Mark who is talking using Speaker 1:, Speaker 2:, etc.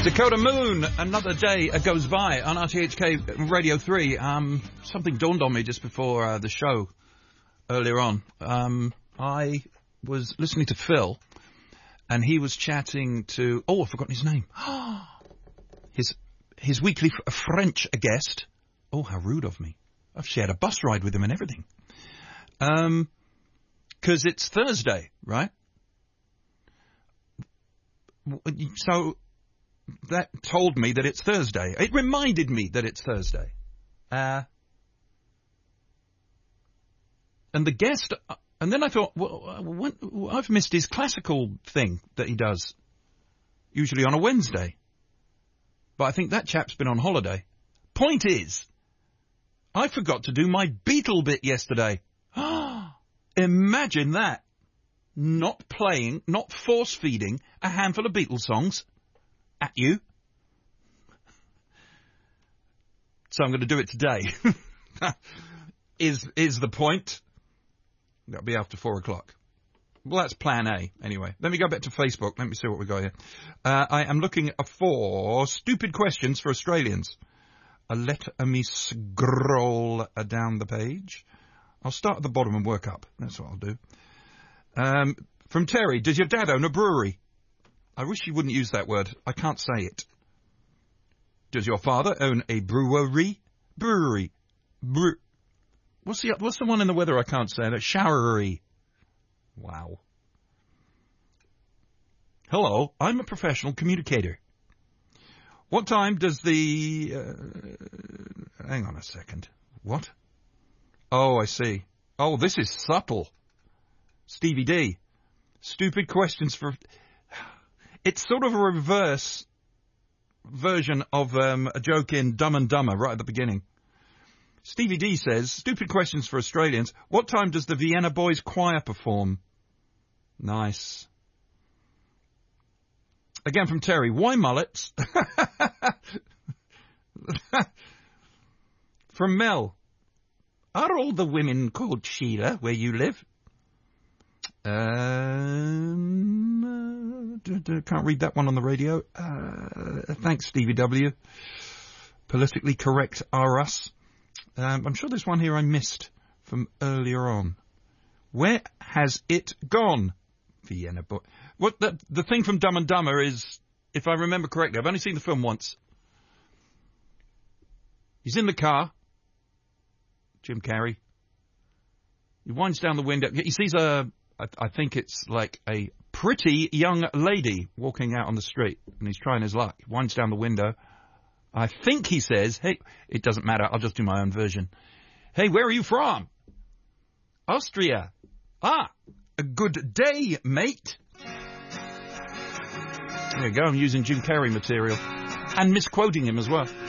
Speaker 1: Dakota Moon, another day goes by on RTHK Radio 3. Something dawned on me just before the show earlier on. I was listening to Phil, and he was chatting to... Oh, I've forgotten his name. His weekly French guest. Oh, how rude of me. I've shared a bus ride with him and everything. 'Cause it's Thursday, right? So... that told me that it's Thursday. It reminded me that it's Thursday. And the guest... And then I thought, well, I've missed his classical thing that he does, usually on a Wednesday. But I think that chap's been on holiday. Point is, I forgot to do my Beatle bit yesterday. Imagine that. Not playing, not force-feeding a handful of Beatles songs at you. So I'm going to do it today. Is the point. That'll be after 4 o'clock. Well, that's plan A, anyway. Let me go back to Facebook. Let me see what we got here. I am looking for stupid questions for Australians. Let me scroll down the page. I'll start at the bottom and work up. That's what I'll do. From Terry, does your dad own a brewery? I wish you wouldn't use that word. I can't say it. Does your father own a brewery? Brewery. What's the one in the weather I can't say? That showery. Wow. Hello, I'm a professional communicator. What time does the... hang on a second. What? Oh, I see. Oh, this is subtle. Stevie D. Stupid questions for... It's sort of a reverse version of a joke in Dumb and Dumber right at the beginning. Stevie D says, stupid questions for Australians. What time does the Vienna Boys Choir perform? Nice. Again from Terry, why mullets? From Mel, are all the women called Sheila where you live? Can't read that one on the radio. Thanks, Stevie W. Politically correct are us. I'm sure there's one here I missed from earlier on. Where has it gone? Vienna Boy. What the thing from Dumb and Dumber is, if I remember correctly, I've only seen the film once. He's in the car. Jim Carrey. He winds down the window. He sees I think it's like a pretty young lady walking out on the street, and he's trying his luck. He winds down the window. I think he says, hey, it doesn't matter, I'll just do my own version. Hey, where are you from? Austria. Ah, a good day, mate. There you go, I'm using Jim Carrey material. And misquoting him as well.